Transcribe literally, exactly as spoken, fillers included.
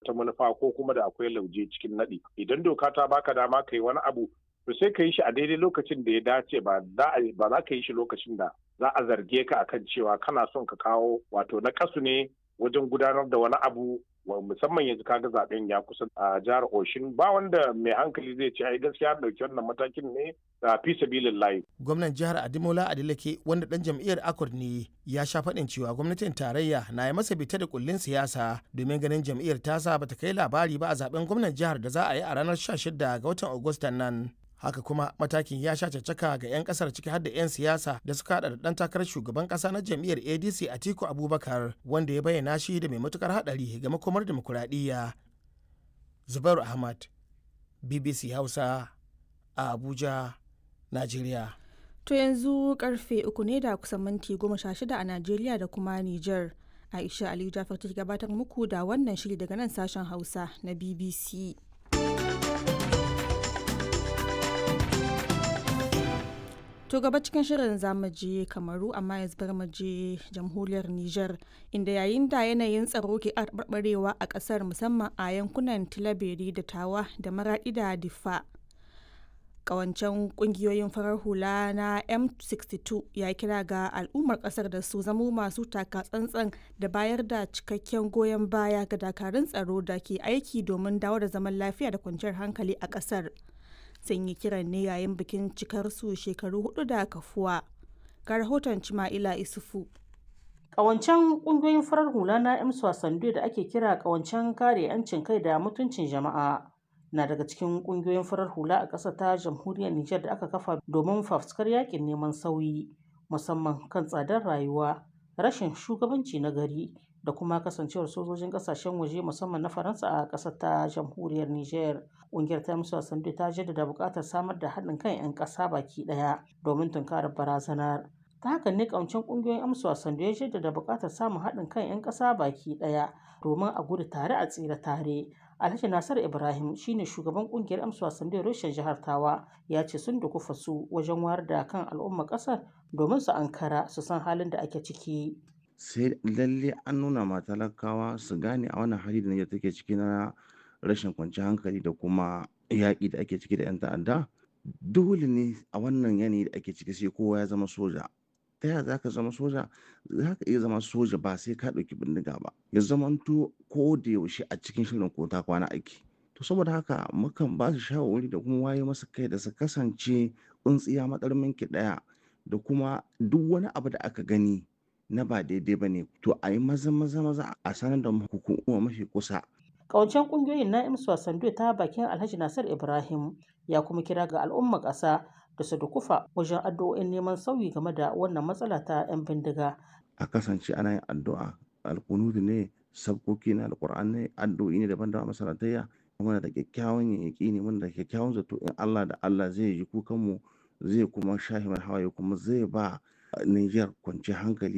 wata manufa ko kuma da akwai lauje cikin naɗi. Idan doka ta baka dama ka yi wani abu to sai ka yi shi a daidai lokacin da ya dace ba za ka yi shi lokacin da za a zarge ka akan cewa kana son ka kawo wato na kasu ne wajen gudanar da wani abu musamman yanzu kaga zaben ya kusa a jihar Oshin ba wanda mai hankali zai ce ai gaskiya dauki wannan matakin ne da fi sabilillahi. Gwamnan jihar Adimola Adeleke wanda dan jam'iyyar Accord ne ya sha faɗin cewa gwamnatin tarayya na yi masa bita da kullin siyasa domin ganin jam'iyyar tasa bata kai labari ba a zaben gwamnan jihar da za a yi a ranar sha shida ga watan Agustan nan. Haka kuma matakin ya sha caccaka ga 'yan kasar ciki har da 'yan siyasa da suka hada da dan takarar shugaban kasa na jam'iyyar A D C Atiku Abubakar wanda ya bayyana shi da mai matukar hadari ga makomar demokuraɗiyya. Zubairu Ahmad, B B C Hausa a Abuja, Najeriya. To yanzu karfe uku ne da kusan minti goma sha shida a Najeriya da kuma Nijar. Aisha Aliyu Jafar ta gabatar muku da wannan shiri daga nan sashen Hausa na B B C. To gaba cikin shirin zamu je Kamaru amma yanzu bar mu je jamhuriyar Nijar inda yayin da yanayin tsaro ke barbarewa a kasar musamman a yankunan Tilaberi da Tawa da Maradi da Diffa. Kawancen kungiyoyin farar hula na M sixty-two ya kira ga al'ummar kasar da su zamo masu taka tsantsan da bayar da cikakken goyon baya ga dakarun tsaro da ke aiki domin dawo da zaman lafiya da kwanciyar hankali a kasar. Sun yi kiran ne yayin bikin cikar su shekaru hudu da kafuwa. Ga rahoton Cima'ila Isufu. Ƙawancen ƙungiyoyin farar hula na M Swasandu da ake kira ƙawancen kare 'yancin kai da mutuncin jama'a na daga cikin ƙungiyoyin farar hula a ƙasar ta jamhuriyar Nijar da aka kafa domin fafuskar yakin neman sauyi musamman kan tsadar rayuwa, rashin shugabanci na gari da kuma kasancewar sojojin ƙasashen waje musamman na Faransa a ƙasar ta jamhuriyar Nijar. Ƙungiyar ta musu Sandu ta jaddada buƙatar samar da haɗin kan 'yan ƙasa baki ɗaya domin tunkarar barazanar. Ta haka ne ƙawancen ƙungiyoyin amsa Sandu ya jaddada buƙatar samun haɗin kan 'yan ƙasa baki ɗaya domin a gudu tare a tsira tare. Alhaji Nasir Ibrahim shine shugaban ƙungiyar amsa Sandu reshen jihar Tawa ya ce sun dukufa su wajen wayar da kan al'ummar ƙasar domin su ankara su san halin da ake ciki. Sai lalle an nuna ma talakawa su gane a wannan hali da Nijar take ciki na rashin kwanciyar hankali da kuma yaƙi da ake ciki da 'yan ta'adda dole ne a wannan yanayi da ake ciki sai kowa ya zama soja. Ta yaya za ka zama soja? Za ka iya zama soja ba sai ka ɗauki bindiga ba, ya zamanto ko da yaushe a cikin shirin ko ta kwana aiki. To saboda haka mukan ba su shawarwari da kuma waye masa kai da su kasance tsintsiya matsarmin ki ɗaya da kuma duk wani abu da aka gani na ba daidai ba ne to a yi maza maza maza a sanar da hukuma mafi kusa. Ƙawancen ƙungiyoyin na imsu Sandu ta bakin Alhaji Nasir Ibrahim ya kuma kira ga al'ummar ƙasa da su dukufa wajen addu'o'in neman sauyi game da wannan matsala ta 'yan bindiga. A kasance ana yin addu'a alkunudu ne sabkoki na alƙur'an ne addu'o'i ne daban-daban masalatayya muna da kyakkyawan yaƙini muna da kyakkyawan zato in Allah da Allah zai ji kukanmu zai kuma shahi mana hawaye kuma zai ba Niger kwanciyar hankali